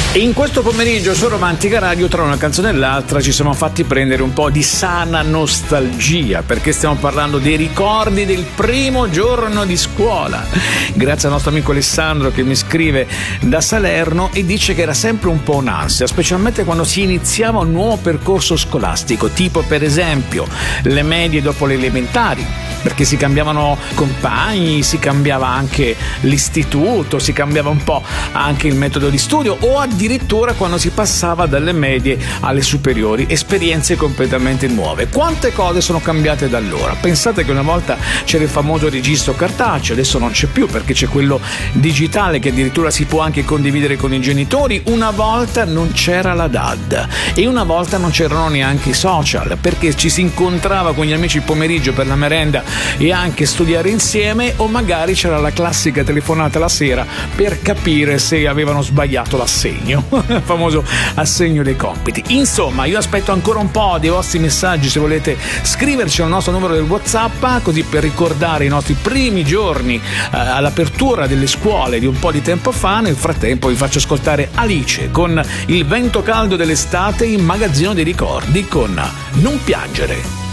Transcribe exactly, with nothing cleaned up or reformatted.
E in questo pomeriggio su Romantica Radio, tra una canzone e l'altra, ci siamo fatti prendere un po' di sana nostalgia, perché stiamo parlando dei ricordi del primo giorno di scuola. Grazie al nostro amico Alessandro che mi scrive da Salerno e dice che era sempre un po' un'ansia, specialmente quando si iniziava un nuovo percorso scolastico, tipo per esempio le medie dopo le elementari, perché si cambiavano compagni, si cambiava anche l'istituto, si cambiava un po' anche il metodo di studio, o addirittura quando si passava dalle medie alle superiori, esperienze completamente nuove. Quante cose sono cambiate da allora? Pensate che una volta c'era il famoso registro cartaceo, adesso non c'è più perché c'è quello digitale che addirittura si può anche condividere con i genitori. Una volta non c'era la D A D e una volta non c'erano neanche i social, perché ci si incontrava con gli amici il pomeriggio per la merenda e anche studiare insieme, o magari c'era la classica telefonata la sera per capire se avevano sbagliato l'assegno, il famoso assegno dei compiti. Insomma, io aspetto ancora un po' dei vostri messaggi, se volete scriverci al nostro numero del WhatsApp, così per ricordare i nostri primi giorni eh, all'apertura delle scuole di un po' di tempo fa. Nel frattempo vi faccio ascoltare Alice con Il vento caldo dell'estate in Magazzino dei ricordi con Non piangere.